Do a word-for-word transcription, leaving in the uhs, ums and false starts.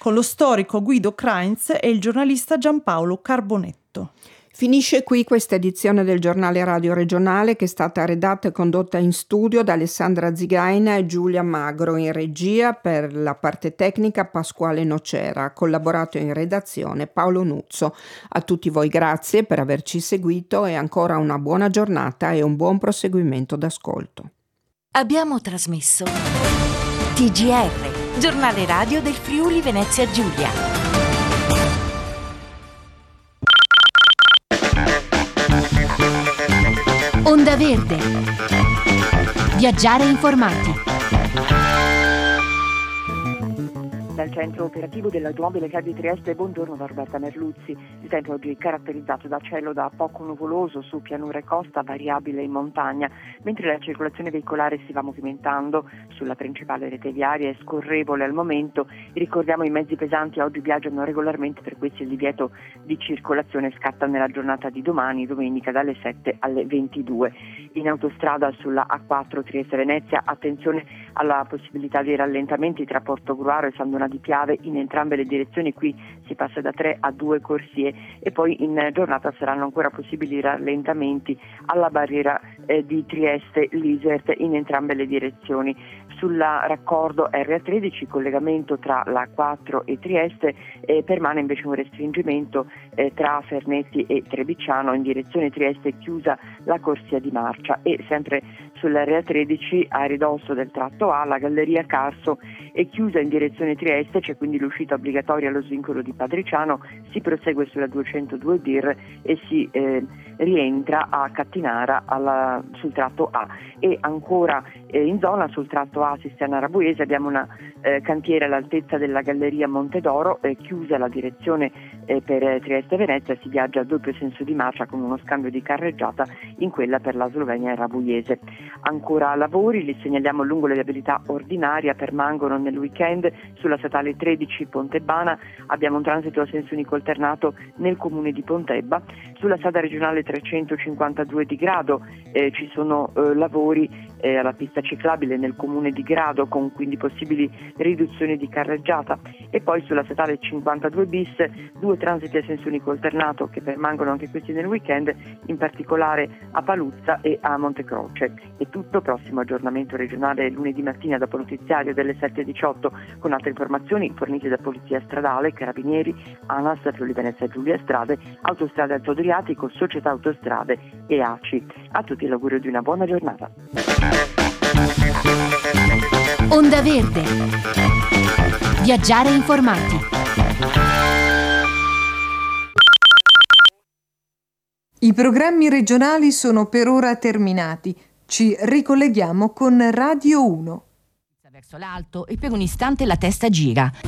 con lo storico Guido Krainz e il giornalista Giampaolo Carbonetto. Finisce qui questa edizione del giornale radio regionale, che è stata redatta e condotta in studio da Alessandra Zigaina e Giulia Magro, in regia. Per la parte tecnica Pasquale Nocera, ha collaborato in redazione Paolo Nuzzo. A tutti voi grazie per averci seguito e ancora una buona giornata e un buon proseguimento d'ascolto. Abbiamo trasmesso T G R, giornale radio del Friuli Venezia Giulia. Onda Verde. Viaggiare informati. Dal centro operativo dell'automobile C A D di Trieste, buongiorno da Roberta Merluzzi. Il tempo oggi è caratterizzato da cielo da poco nuvoloso su pianura e costa, variabile in montagna, mentre la circolazione veicolare si va movimentando. Sulla principale rete viaria è scorrevole al momento. Ricordiamo, i mezzi pesanti oggi viaggiano regolarmente, per questi il divieto di circolazione scatta nella giornata di domani, domenica, dalle sette alle ventidue. In autostrada sulla A quattro Trieste-Venezia, attenzione alla possibilità di rallentamenti tra Portogruaro e San Donato di Piave in entrambe le direzioni. Qui si passa da tre a due corsie, e poi in giornata saranno ancora possibili rallentamenti alla barriera eh, di Trieste-Lisert in entrambe le direzioni. Sulla raccordo R A tredici, collegamento tra la quattro e Trieste, eh, permane invece un restringimento eh, tra Fernetti e Trebicciano in direzione Trieste, chiusa la corsia di marcia. E sempre sull'R A tredici, a ridosso del tratto A, la galleria Carso è chiusa in direzione Trieste, c'è quindi l'uscita obbligatoria allo svincolo di Padriciano, si prosegue sulla duecentodue B I R e si eh, rientra a Cattinara alla, sul tratto A. E ancora eh, in zona sul tratto A Sistiana Rabuese abbiamo una eh, cantiere all'altezza della galleria Montedoro, eh, chiusa la direzione eh, per Trieste Venezia, si viaggia a doppio senso di marcia con uno scambio di carreggiata in quella per la Slovenia e Rabuiese. Ancora lavori, li segnaliamo lungo le viabilità ordinaria, permangono nel weekend. Sulla statale tredici Pontebana abbiamo un transito a senso unico alternato nel comune di Pontebba. Sulla strada regionale trecentocinquantadue di Grado eh, ci sono eh, lavori eh, alla pista ciclabile nel comune di Grado, con quindi possibili riduzioni di carreggiata. E poi sulla statale cinquantadue bis due transiti a senso unico alternato che permangono anche questi nel weekend, in particolare a Paluzza e a Montecroce. È tutto, prossimo aggiornamento regionale lunedì mattina dopo notiziario delle sette e diciotto, con altre informazioni fornite da Polizia Stradale, Carabinieri, ANAS, Friuli Venezia Giulia Strade, Autostrade Alto Adriatico, Società Autostrade e A C I. A tutti l'augurio di una buona giornata. Onda Verde. Viaggiare informati. I programmi regionali sono per ora terminati. Ci ricolleghiamo con Radio uno. Verso l'alto e per un istante la testa gira.